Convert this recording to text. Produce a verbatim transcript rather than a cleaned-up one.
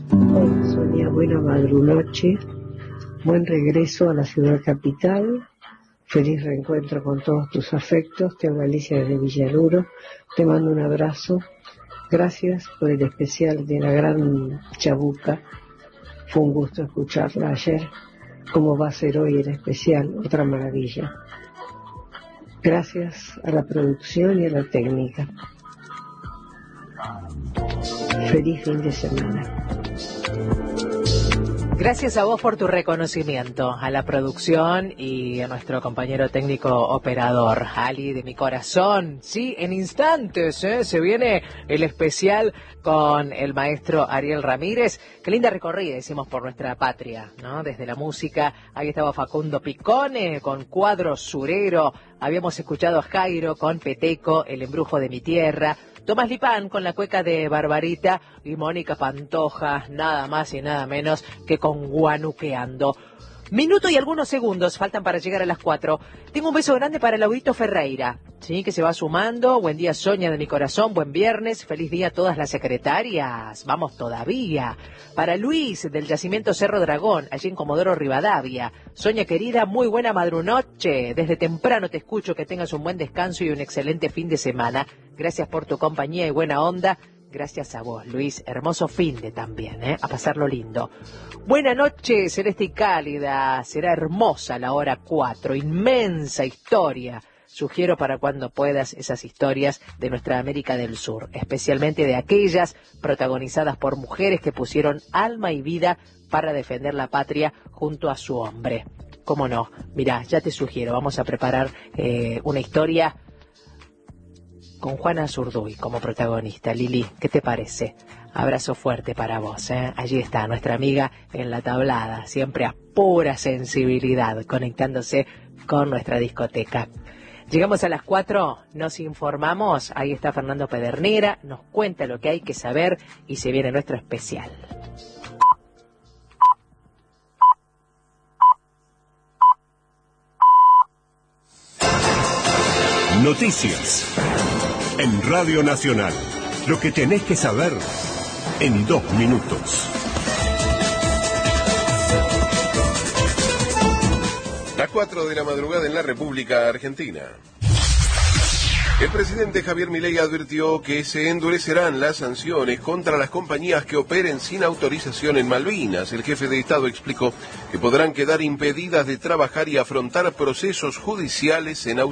Hola Sonia, buena madrunoche, buen regreso a la ciudad capital, feliz reencuentro con todos tus afectos. Te habla Alicia desde Villaluro, te mando un abrazo, gracias por el especial de la gran Chabuca, fue un gusto escucharla ayer, como va a ser hoy el especial, otra maravilla. Gracias a la producción y a la técnica. Feliz fin de semana. Gracias a vos por tu reconocimiento, a la producción y a nuestro compañero técnico operador, Ali de mi corazón. Sí, en instantes ¿eh? se viene el especial con el maestro Ariel Ramírez. Qué linda recorrida hicimos por nuestra patria, ¿no? Desde la música, ahí estaba Facundo Picone con Cuadro Surero, habíamos escuchado a Jairo con Peteco, El embrujo de mi tierra, Tomás Lipán con la cueca de Barbarita y Mónica Pantoja, nada más y nada menos que con Guanuqueando. Minuto y algunos segundos faltan para llegar a las cuatro. Tengo un beso grande para Laurito Ferreira, sí, que se va sumando. Buen día, Sonia de mi corazón, buen viernes, feliz día a todas las secretarias. Vamos todavía. Para Luis del Yacimiento Cerro Dragón, allí en Comodoro Rivadavia. Sonia querida, muy buena madrunoche. Desde temprano te escucho, que tengas un buen descanso y un excelente fin de semana. Gracias por tu compañía y buena onda. Gracias a vos, Luis. Hermoso fin de también, ¿eh? A pasarlo lindo. Buena noche, celeste y cálida. Será hermosa la hora cuatro. Inmensa historia. Sugiero para cuando puedas esas historias de nuestra América del Sur, especialmente de aquellas protagonizadas por mujeres que pusieron alma y vida para defender la patria junto a su hombre. ¿Cómo no? Mirá, ya te sugiero, vamos a preparar eh, una historia con Juana Zurduy como protagonista. Lili, ¿qué te parece? Abrazo fuerte para vos, ¿eh? Allí está nuestra amiga en la tablada, siempre a pura sensibilidad, conectándose con nuestra discoteca. Llegamos a las cuatro, nos informamos, ahí está Fernando Pedernera, nos cuenta lo que hay que saber y se viene nuestro especial. Noticias en Radio Nacional. Lo que tenés que saber en dos minutos. Las cuatro de la madrugada en la República Argentina. El presidente Javier Milei advirtió que se endurecerán las sanciones contra las compañías que operen sin autorización en Malvinas. El jefe de Estado explicó que podrán quedar impedidas de trabajar y afrontar procesos judiciales en